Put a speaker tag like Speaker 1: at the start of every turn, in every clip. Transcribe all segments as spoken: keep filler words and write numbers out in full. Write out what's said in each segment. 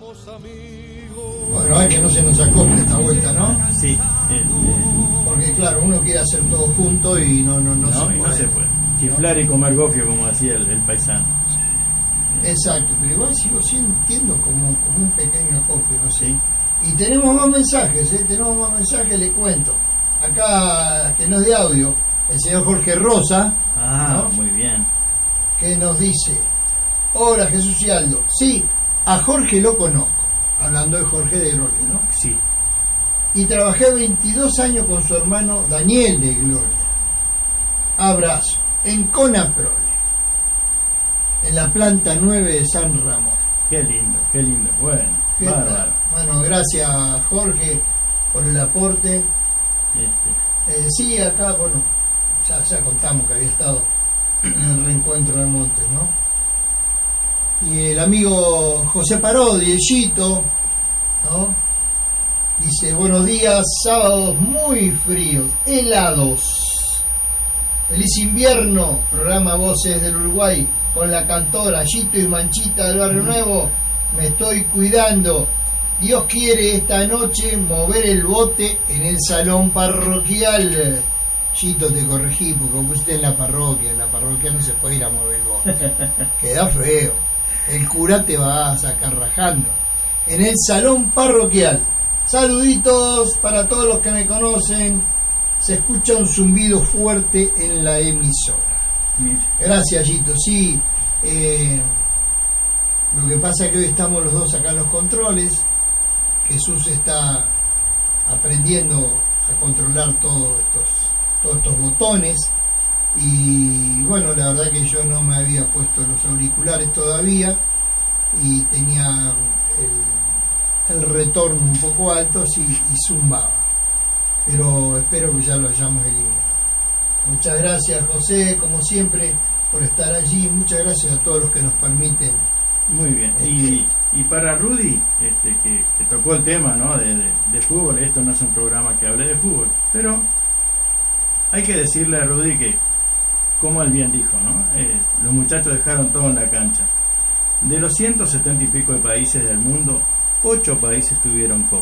Speaker 1: Bueno, hay que no se nos acople esta vuelta, ¿no?
Speaker 2: Sí. El, el...
Speaker 1: Porque claro, uno quiere hacer todo junto y no, no, no,
Speaker 2: no
Speaker 1: se
Speaker 2: y
Speaker 1: puede.
Speaker 2: No se puede. Chiflar y comer gofio, como decía el, el paisano.
Speaker 1: Exacto, pero igual sigo sintiendo como, como un pequeño acopio, no sé.
Speaker 2: Sí.
Speaker 1: Y tenemos más mensajes, ¿eh? Tenemos más mensajes, le cuento. Acá, que no es de audio, el señor Jorge Rosa,
Speaker 2: Ah,
Speaker 1: ¿no?
Speaker 2: Muy bien.
Speaker 1: Que nos dice: hola Jesús y Aldo. Sí, a Jorge lo conozco, hablando de Jorge de Gloria, ¿no?
Speaker 2: Sí.
Speaker 1: Y trabajé veintidós años con su hermano Daniel de Gloria. Abrazo. En Conaprole, en la planta nueve de San Ramón.
Speaker 2: Qué lindo, qué lindo. Bueno,
Speaker 1: ¿Qué
Speaker 2: bárbaro.
Speaker 1: tal? Bueno, gracias Jorge por el aporte.
Speaker 2: Este,
Speaker 1: Eh, sí, acá, bueno, ya, ya contamos que había estado en el reencuentro de Montes, ¿no? Y el amigo José Parodi, Ellito, ¿no? Dice: buenos días, sábados muy fríos, helados. Feliz invierno, programa Voces del Uruguay, con la cantora Yito y Manchita del Barrio Nuevo. Me estoy cuidando. Dios quiere esta noche mover el bote en el salón parroquial. Yito, te corregí porque como usted en la parroquia, en la parroquia no se puede ir a mover el bote. Queda feo. El cura te va a sacar rajando. En el salón parroquial. Saluditos para todos los que me conocen. Se escucha un zumbido fuerte en la emisora.
Speaker 2: mire.
Speaker 1: Gracias, Yito. Sí, eh, lo que pasa es que hoy estamos los dos acá en los controles. Jesús está aprendiendo a controlar todos estos, todos estos botones. Y bueno, la verdad que yo no me había puesto los auriculares todavía y tenía el, el retorno un poco alto, sí, y zumbaba. Pero espero que ya lo hayamos eliminado. Muchas gracias, José, como siempre, por estar allí. Muchas gracias a todos los que nos permiten.
Speaker 2: Muy bien.
Speaker 1: Este,
Speaker 2: y, y para Rudy, este, que, que tocó el tema, ¿no? de, de, de fútbol, esto no es un programa que hable de fútbol, pero hay que decirle a Rudy que, como él bien dijo, ¿no? Eh, los muchachos dejaron todo en la cancha. De los ciento setenta y pico de países del mundo, ocho países tuvieron copa.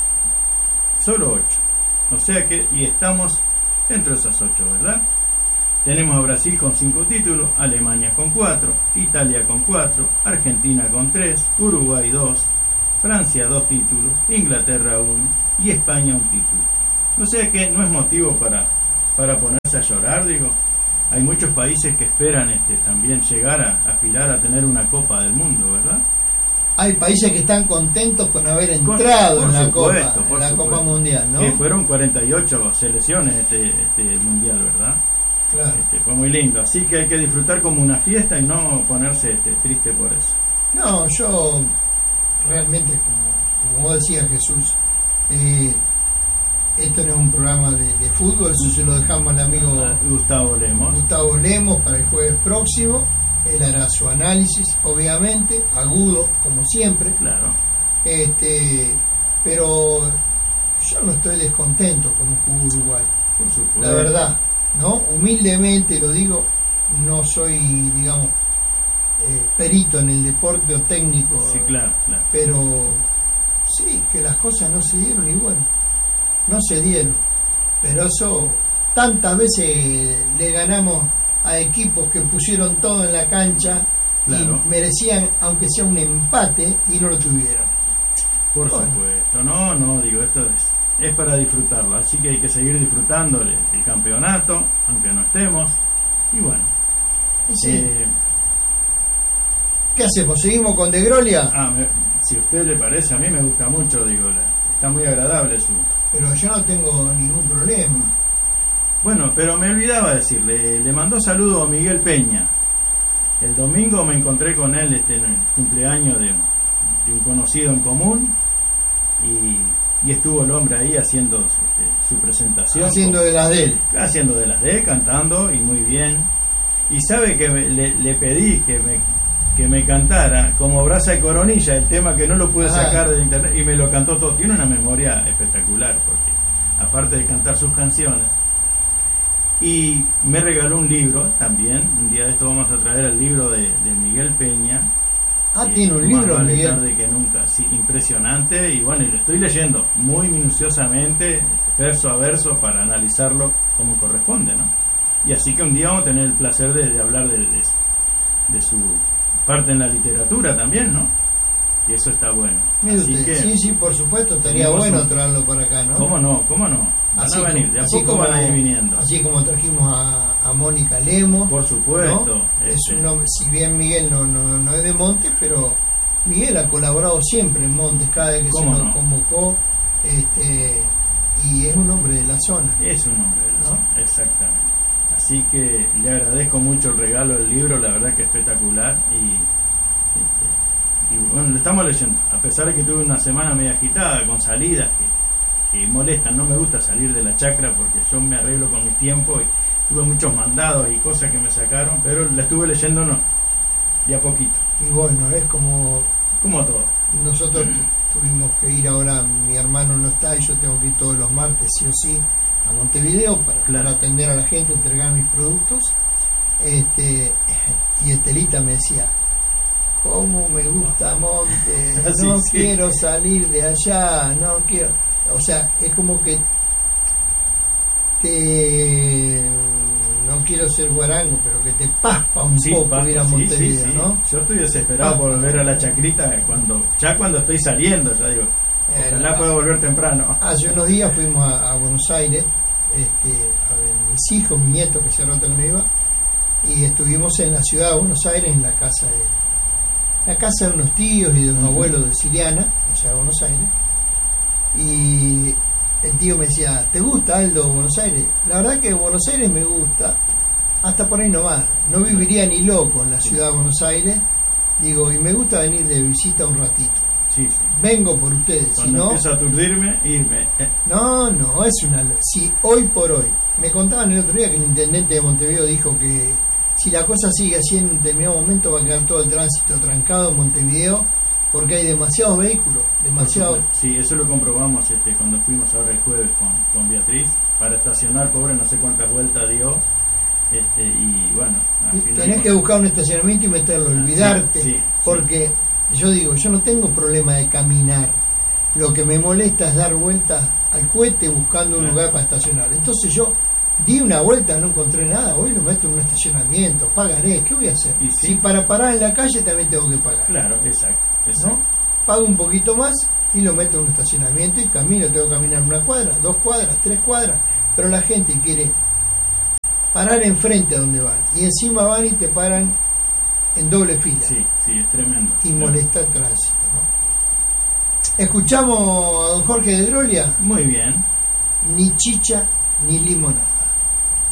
Speaker 2: Solo ocho. O sea que, y estamos entre esas ocho, ¿verdad? Tenemos a Brasil con cinco títulos, Alemania con cuatro, Italia con cuatro, Argentina con tres, Uruguay dos, Francia dos títulos, Inglaterra uno y España un título. O sea que no es motivo para, para ponerse a llorar, digo. Hay muchos países que esperan este, también llegar a aspirar a tener una Copa del Mundo, ¿verdad?
Speaker 1: Hay países que están contentos con haber
Speaker 2: Con-
Speaker 1: entrado
Speaker 2: por
Speaker 1: en la
Speaker 2: supuesto,
Speaker 1: Copa,
Speaker 2: por
Speaker 1: en la
Speaker 2: supuesto.
Speaker 1: Copa Mundial, ¿no?
Speaker 2: Que fueron cuarenta y ocho selecciones este, este mundial, ¿verdad?
Speaker 1: Claro.
Speaker 2: Este, fue muy lindo, así que hay que disfrutar como una fiesta y no ponerse este, triste por eso.
Speaker 1: No, yo realmente, como, como vos decías, Jesús, eh, esto no es un programa de, de fútbol, eso se lo dejamos al amigo
Speaker 2: Ah, Gustavo Lemos.
Speaker 1: Gustavo Lemos para el jueves próximo. Él hará su análisis, obviamente, agudo, como siempre.
Speaker 2: Claro.
Speaker 1: Este, pero yo no estoy descontento como jugó Uruguay,
Speaker 2: Por supuesto.
Speaker 1: la verdad, ¿no? Humildemente lo digo, no soy, digamos, eh, perito en el deporte o técnico,
Speaker 2: Sí, claro, claro.
Speaker 1: pero sí, que las cosas no se dieron y bueno, no se dieron. Pero eso, tantas veces le ganamos a equipos que pusieron todo en la cancha,
Speaker 2: Claro.
Speaker 1: y merecían, aunque sea un empate, y no lo tuvieron.
Speaker 2: Por
Speaker 1: Bueno.
Speaker 2: supuesto. No, no, digo, esto es, es para disfrutarlo. Así que hay que seguir disfrutando el, el campeonato, aunque no estemos. Y bueno.
Speaker 1: Y sí,
Speaker 2: eh,
Speaker 1: ¿qué hacemos? ¿Seguimos con De Grolia?
Speaker 2: ah, me- si a usted le parece, a mí me gusta mucho, digo, la, está muy agradable su...
Speaker 1: Pero yo no tengo ningún problema.
Speaker 2: Bueno, pero me olvidaba decirle, le mandó saludo a Miguel Peña. El domingo me encontré con él este, en el cumpleaños de, de un conocido en común y, y estuvo el hombre ahí haciendo este, su presentación.
Speaker 1: Haciendo de las de él.
Speaker 2: Haciendo de las de él, cantando y muy bien. Y sabe que me- le, le pedí que me, que me cantara como Brasa y Coronilla, el tema que no lo pude
Speaker 1: Ah.
Speaker 2: sacar de internet, y me lo cantó todo. Tiene una memoria espectacular porque aparte de cantar sus canciones, y me regaló un libro también. Un día de esto vamos a traer el libro de, de Miguel Peña,
Speaker 1: Ah, tiene un libro,
Speaker 2: más vale
Speaker 1: Miguel.
Speaker 2: tarde que nunca, sí, impresionante, y bueno, y lo estoy leyendo muy minuciosamente, verso a verso, para analizarlo como corresponde, ¿no? Y así que un día vamos a tener el placer de, de hablar de, de, de su parte en la literatura también, ¿no? Y eso está bueno.
Speaker 1: Mire
Speaker 2: Así
Speaker 1: usted,
Speaker 2: que,
Speaker 1: sí, sí, por supuesto, estaría
Speaker 2: tenemos
Speaker 1: bueno
Speaker 2: un-
Speaker 1: traerlo para acá, ¿no?
Speaker 2: ¿cómo no? ¿Cómo no? Van
Speaker 1: Así
Speaker 2: a venir,
Speaker 1: como-
Speaker 2: de a
Speaker 1: así
Speaker 2: poco
Speaker 1: como-
Speaker 2: van a ir viniendo.
Speaker 1: Así como trajimos a, a Mónica Lemos.
Speaker 2: Por supuesto.
Speaker 1: ¿no? Es
Speaker 2: este,
Speaker 1: un hombre, si bien Miguel no, no, no es de Montes, pero Miguel ha colaborado siempre en Montes cada vez que se
Speaker 2: ¿Cómo
Speaker 1: nos
Speaker 2: no?
Speaker 1: convocó, este, y es un hombre de la zona.
Speaker 2: Es un hombre de la
Speaker 1: ¿no?
Speaker 2: zona, exactamente. Así que le agradezco mucho el regalo del libro, la verdad que espectacular. Y, este, y bueno, lo estamos leyendo, a pesar de que tuve una semana media agitada con salidas que, que molestan. No me gusta salir de la chacra porque yo me arreglo con mis tiempos y tuve muchos mandados y cosas que me sacaron, pero la estuve leyendo no, de a poquito,
Speaker 1: Y bueno, es como
Speaker 2: como todo.
Speaker 1: nosotros tuvimos que ir ahora, mi hermano no está y yo tengo que ir todos los martes, sí o sí, a Montevideo para,
Speaker 2: Claro.
Speaker 1: para atender a la gente, entregar mis productos. Este, y Estelita me decía, ¿cómo me gusta Montes?
Speaker 2: Sí,
Speaker 1: No
Speaker 2: sí.
Speaker 1: quiero salir de allá, no quiero. O sea, es como que te. No quiero ser guarango, pero que te paspa un
Speaker 2: Sí,
Speaker 1: poco
Speaker 2: pa-
Speaker 1: ir a
Speaker 2: sí,
Speaker 1: Montevideo,
Speaker 2: sí, sí.
Speaker 1: ¿no?
Speaker 2: Yo estoy desesperado por volver a la chacrita cuando ya cuando estoy saliendo, ya digo, ojalá
Speaker 1: Eh,
Speaker 2: pueda volver temprano.
Speaker 1: Hace unos días fuimos a, a Buenos Aires, este, a ver, mis hijos, mi nieto, que se rota que no iba, y estuvimos en la ciudad de Buenos Aires, en la casa de la casa de unos tíos y de unos
Speaker 2: Ujú.
Speaker 1: abuelos de Siriana, o sea, Buenos Aires, y el tío me decía, ¿te gusta, Aldo, Buenos Aires? La verdad que Buenos Aires me gusta, hasta por ahí nomás, no viviría ni loco en la ciudad de Buenos Aires, digo, y me gusta venir de visita un ratito,
Speaker 2: Sí, sí.
Speaker 1: vengo por ustedes, si
Speaker 2: Cuando
Speaker 1: no...
Speaker 2: empiezo a aturdirme, irme. Eh,
Speaker 1: No, no, es una... Si hoy por hoy, me contaban el otro día que el intendente de Montevideo dijo que si la cosa sigue así en un determinado momento va a quedar todo el tránsito trancado en Montevideo porque hay demasiados vehículos, demasiados...
Speaker 2: por supuesto. Sí, eso lo comprobamos este, cuando fuimos ahora el jueves con, con Beatriz para estacionar, pobre, no sé cuántas vueltas dio. Este, y bueno, al final
Speaker 1: Tenés
Speaker 2: con-
Speaker 1: que buscar un estacionamiento y meterlo,
Speaker 2: Ah,
Speaker 1: olvidarte,
Speaker 2: sí, sí,
Speaker 1: porque yo digo, yo no tengo problema de caminar, lo que me molesta es dar vueltas al cohete buscando un
Speaker 2: Claro.
Speaker 1: lugar para estacionar. Entonces yo di una vuelta, no encontré nada, hoy lo meto en un estacionamiento, pagaré, ¿qué voy a hacer?
Speaker 2: Y sí.
Speaker 1: Si para parar en la calle también tengo que pagar,
Speaker 2: Claro, exacto,
Speaker 1: ¿no?
Speaker 2: exacto.
Speaker 1: Pago un poquito más y lo meto en un estacionamiento y camino, tengo que caminar una cuadra, dos cuadras, tres cuadras, pero la gente quiere parar enfrente a donde van y encima van y te paran en doble fila
Speaker 2: Sí, sí, es tremendo.
Speaker 1: y molesta el tránsito, ¿no? Escuchamos a don Jorge de Drolia,
Speaker 2: Muy bien.
Speaker 1: ni chicha ni limonada.